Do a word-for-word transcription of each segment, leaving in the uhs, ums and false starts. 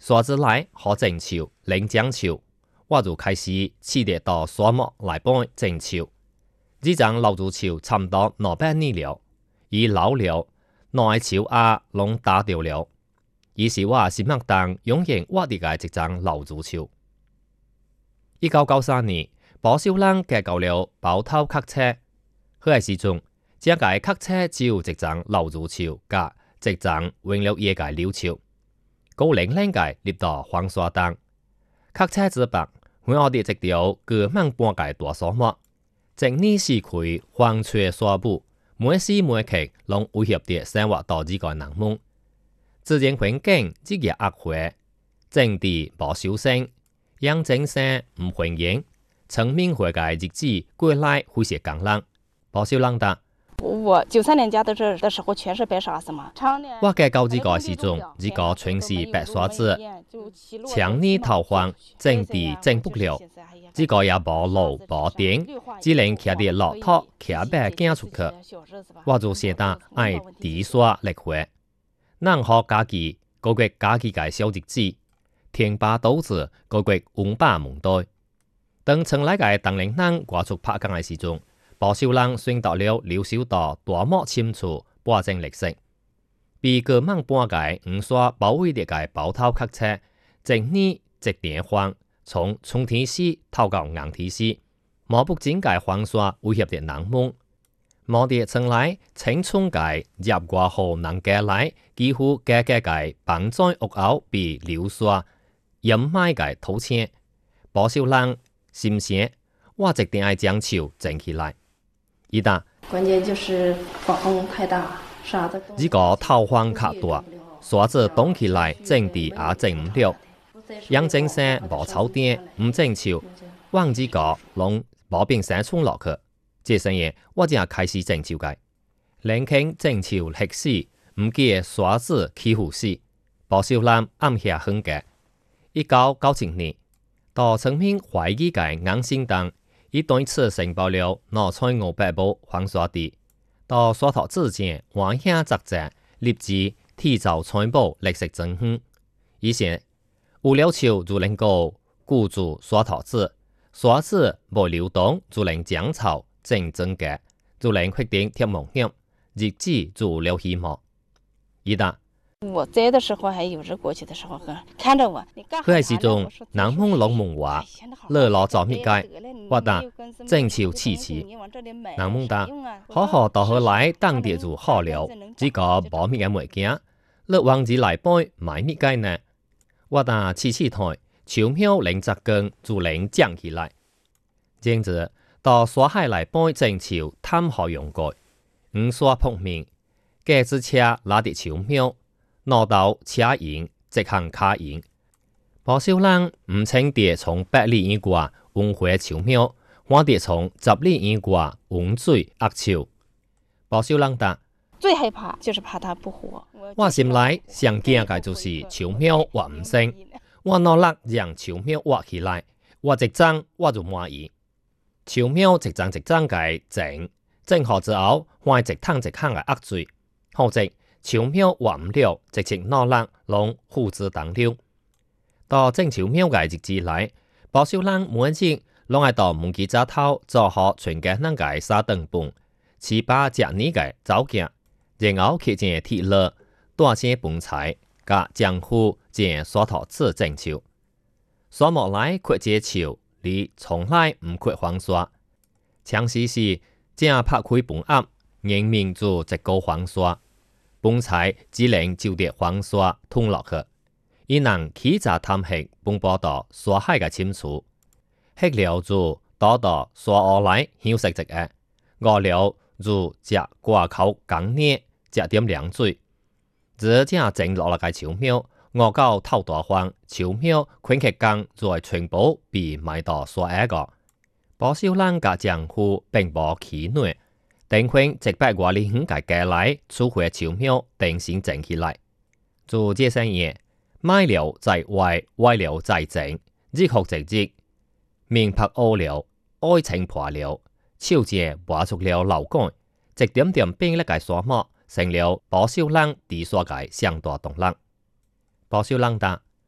沙子来好整潮、冷江潮，我就开始试着到沙漠来帮整潮。呢種老祖潮差唔多兩百年了，伊老了，兩個潮啊攏打掉了。伊是我心目中永遠活佇嘅一種老祖潮。一九九三年，保守人架構了包頭客車，迄個時陣，這個客車只有一種老祖潮，甲一種永樂夜嘅柳潮。高零零嘅入到黃沙東，客車之北，我哋一條過萬半嘅大沙漠，整年四開黃雀沙布，每時每刻攏威脅着生活到呢個人們。自然環境日益惡化，政治無修正，養精神唔歡迎，村民會嘅日子過來非常艱難。保守人答。 我九三年加到這的時候，全是白沙子嘛。 我嘅到呢個時陣，呢個全是白沙子，長年逃荒，政治整不了，呢個也無路無電，只能騎啲駱駝騎馬行出去。我就寫得愛地沙力活，能好家己個個家己嘅小日子，天把肚子個個溫飽門袋。當村內嘅當年人掛出拍工嘅時陣，保守人選到了留守到大漠深處保證歷史，被過萬半個五沙包圍的個包頭客車，整年一點荒，從沖天市逃到硬天市，無不整個黃沙威脅的人們。無的村內青春個入過後能過來，幾乎個個個房在屋後被流沙掩埋個土牆，保守人心想，我一定要將潮整起來。一打， 關鍵就是風太大，沙子。 呢個逃荒較大，沙子凍起來，整地也整唔了。養精神無草甸，唔整潮，往呢個攏無並生存落去。這生嘢我正開始整潮嘅，聆聽整潮歷史，唔記沙子起伏史。保守人暗下狠嘅，一九九七年，到村民懷疑嘅硬性當。伊對此申報了攞在五百部黃沙地，到沙頭之前換下雜誌，立即提早採報歷史真相。以前有了潮就能夠固住沙頭子，沙子無流動就能漲潮整增加，就能決定天夢險，日子就有了希望。一打。 我在的時候還有日過去的時候，看着我。 佢係時鐘，南風攏問我，樂老早滅街，我答正潮次次。南風答，好好到後來當地就好了，只個冇咩嘅物件，樂王子來背買滅街呢？我答次次台，潮苗能扎根就能降起來。正子到沙海來背正潮探好用過，五沙碰面，架子車拉啲潮苗。攞到車營，直行卡營。保守人唔稱地從百里以外運回潮苗，我哋從十里以外運水壓潮。保守人答： 最害怕就是怕它不活。 我心內上驚嘅就是潮苗挖唔成，我努力讓潮苗挖起來，挖一張我就滿意。潮苗一張一張嘅整，整好之後，換一趟一趟嘅壓水，或者。潮苗挖唔了，直接攞落攏付之當了。到整潮苗嘅日子來，保守人每日攏愛到門基早頭做好全家人嘅沙頓飯，七八隻年嘅早件，然後去見鐵樂，大些飯菜，加漿糊見沙頭子整潮。沙漠來缺隻潮，你從來唔缺黃沙。長時時正拍開飯盒，人民就一個黃沙。飯菜只能就地黃沙吞落去，伊能起早探黑，奔波到沙海嘅深處，黑了就倒到沙河來休息一下，餓了就食掛口乾捏，食點涼水。只正整落嚟嘅潮苗，餓到透大荒，潮苗困起工再全部被埋到沙海個。保守人嘅漿糊並無起暖。等佢一百外里遠嘅過來，取回潮苗，定先整起來。做這些嘢，買了再壞，壞了再整，日復一日，面拍烏了，愛情破了，手節拔出了流乾，一點點冰粒嘅沙漠，成了保守人地沙嘅上大動力。保守人答：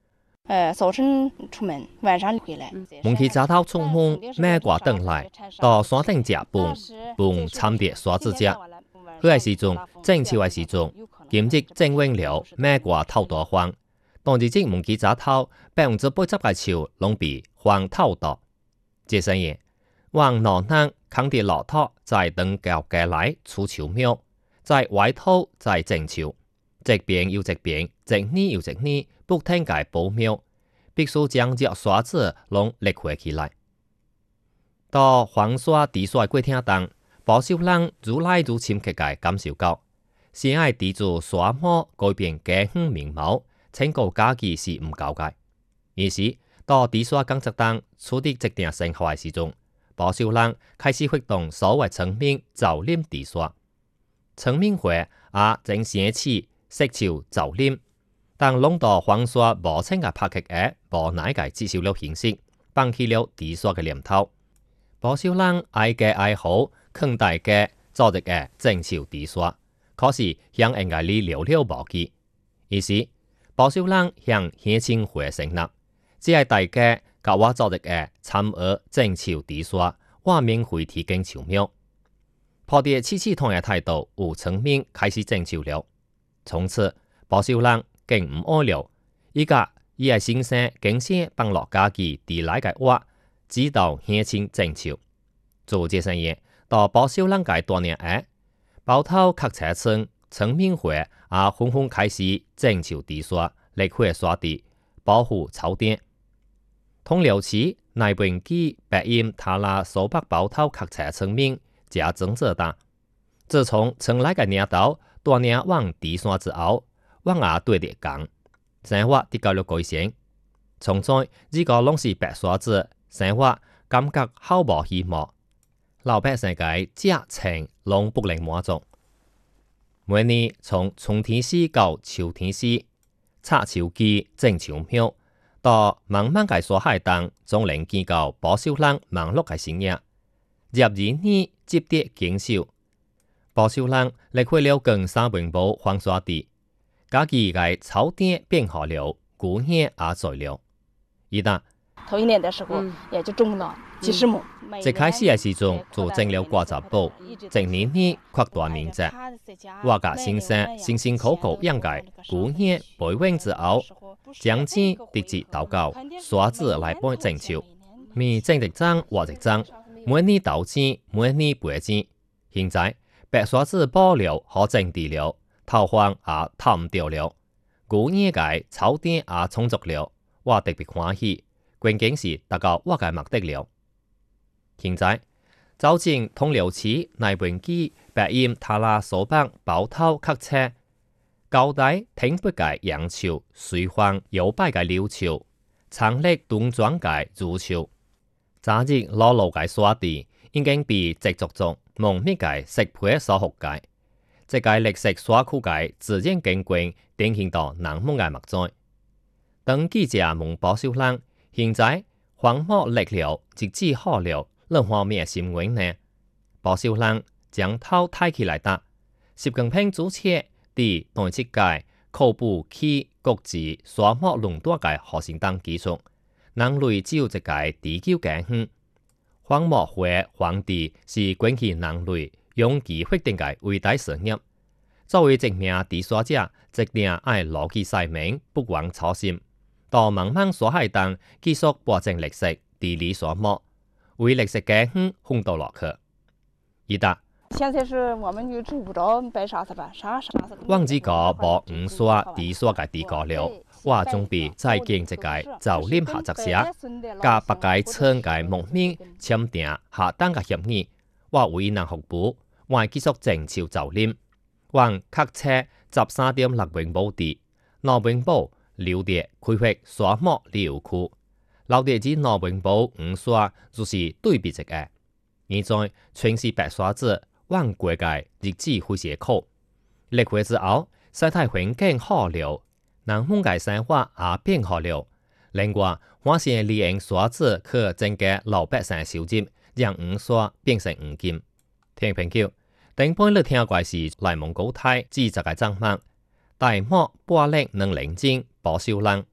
呃，早晨出门，晚上回来。 蒙起早头出门，买瓜回来，到山顶食饭，饭掺碟沙子食。去嘅时阵，正秋嘅时阵，今日正温了，买瓜透大荒。當日即蒙起早頭，百分之八十嘅樹攏被荒透到。這些嘢，往南南扛啲駱駝在等教嘅來出樹苗，在歪土在正樹，一邊又一邊，一年又一年，不停嘅保苗，必須將隻沙子攏立回起來。到黃沙地沙過程當，保守人愈來愈深刻嘅感受到，是愛地主沙漠改變家鄉面貌。請告家己是唔夠嘅，於是到地沙工作當處理職定生活嘅時陣，保守人開始活動所謂村民造林地沙，村民會也正掀起石潮造林，但攏到黃沙無清嘅拍擊嘅無奈嘅接受了形式，放棄了地沙嘅念頭。保守人愛嘅愛好，強大嘅組織嘅爭取地沙，可是向人家里寥寥無幾，於是。保守人向鄉親會成立，只係大家甲我組織嘅參與爭取地沙，我免費提供樹苗。抱着刺刺痛嘅態度，有村民開始爭取了。從此，保守人更唔愛了，依家伊係先生經先幫落家己地來嘅我，指導鄉親爭取。做這些嘢，到保守人嘅多年下，包頭客車村村民會也紛紛開始爭取地沙，立回沙地，保護草甸。通遼市內本基白音塔拉蘇北包頭客車村民加增這大。自從村內嘅領導多年往地沙之後，我也對列講，生活得到了改善。從在呢個攏是白沙子，生活感覺好無希望，老百姓嘅家情攏不能滿足。每年從春天時到秋天時，插樹機種樹苗，到茫茫嘅沙海當，總能見到保守人忙碌嘅身影。入二年接啲經手，保守人離開了更三分部黃沙地，家己嘅草甸變好了，谷葉也在了。一旦頭一年嘅時候，也就種了幾十畝。 一開始嘅時陣就種了掛雜布，一年年擴大面積。我甲先生辛辛苦苦養嘅谷葉培養之後，將錢直接投到沙子來幫種樹，咪種一張活一張，每年投錢，每年賠錢。現在白沙子保了，可種地了，頭荒也透唔掉了，谷葉嘅草甸也充足了，我特別歡喜。關鍵是達到我嘅目的了。現在，走進通遼市內本基白音塔拉蘇北包頭客車，高台挺拔嘅楊樹，隨風搖擺嘅柳樹，長力端莊嘅竹樹，早日老路嘅沙地已經被植作中濃密嘅石培所覆蓋，這個綠色沙區嘅自然景觀展現到難忘嘅目在。當記者問保守人，現在荒漠綠了，日子好了。兩方面新聞呢？保守人將頭抬起來答：習近平主席第內七屆考布去國際沙漠論壇嘅核心當基礎，人類只有一個地球家園。荒漠會荒地是關係人類永期決定嘅偉大事業。作為一名地沙者，一定愛牢記使命，不忘初心。到茫茫沙海當繼續保證歷史地理沙漠。為歷史家園奮鬥落去。一答。 現在是我們就住不着白沙子吧？啥沙子？ 往這個無五沙地沙嘅地高了，我準備再建一個造林合作社，甲八個村嘅農民簽訂下單嘅協議。我為人服務，我繼續種樹造林。往客車十三點六平畝地，六平畝留地開發沙漠旅遊區。老地之內平埔五沙就是對比一個，現在全是白沙子，往過嘅日子非常苦。立回之後，生態環境好了，人們嘅生活也變好了。另外，我先利用沙子去增加老百姓收入，讓五沙變成黃金。聽朋友，頂半日聽過是來蒙古台記者嘅張曼，大漠玻璃能冷靜保守人。